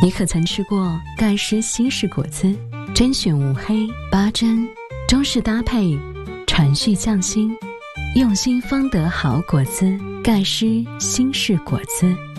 你可曾吃过盖诗新式果子？甄选无黑8珍，中式搭配，传续匠心，用心方得好果子。盖诗新式果子。